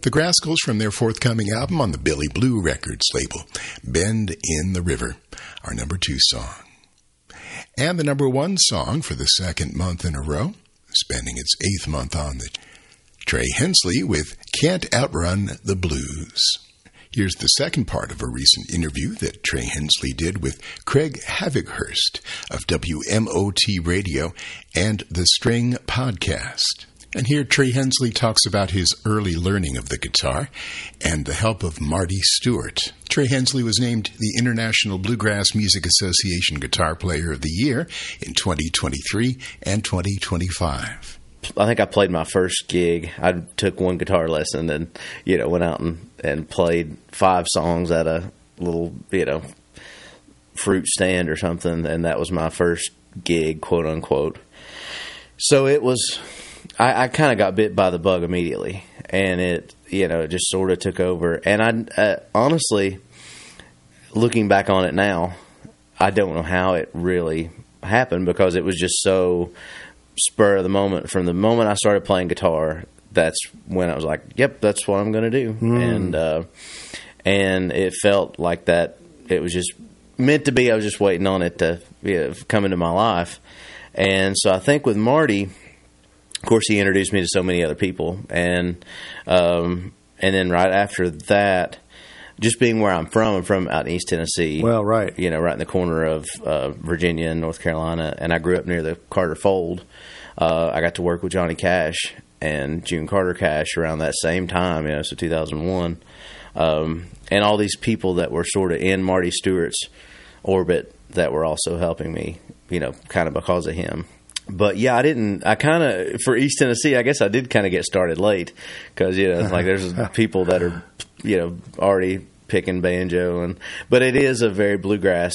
The Grascals from their forthcoming album on the Billy Blue Records label, Bend in the River, our number 2 song. And the number 1 song for the second month in a row, spending its 8th month on the Trey Hensley with Can't Outrun the Blues. Here's the second part of a recent interview that Trey Hensley did with Craig Havighurst of WMOT Radio and the String Podcast. And here Trey Hensley talks about his early learning of the guitar and the help of Marty Stuart. Trey Hensley was named the International Bluegrass Music Association Guitar Player of the Year in 2023 and 2025. I think I played my first gig. I took one guitar lesson and, went out and played 5 songs at a little, fruit stand or something. And that was my first gig, quote unquote. So it was, I kind of got bit by the bug immediately, and it just sort of took over. And I honestly, looking back on it now, I don't know how it really happened, because it was just so spur of the moment. From the moment I started playing guitar, that's when I was like, yep, that's what I'm going to do. And it felt like that it was just meant to be. I was just waiting on it to come into my life. And so I think with Marty, of course, he introduced me to so many other people. And then right after that, just being where I'm from out in East Tennessee. Well, right. Right in the corner of Virginia and North Carolina. And I grew up near the Carter Fold. I got to work with Johnny Cash and June Carter Cash around that same time, so 2001. And all these people that were sort of in Marty Stewart's orbit that were also helping me, kind of because of him. But yeah, for East Tennessee, I guess I did kind of get started late, because, like there's people that are, already picking banjo, but it is a very bluegrass